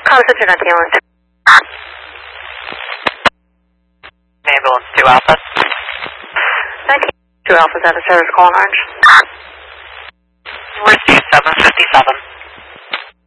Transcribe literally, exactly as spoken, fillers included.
Conversation on ambulance. Ambulance two Alpha. nineteen two Alpha's out of service, calling Orange. Receive seven fifty-seven.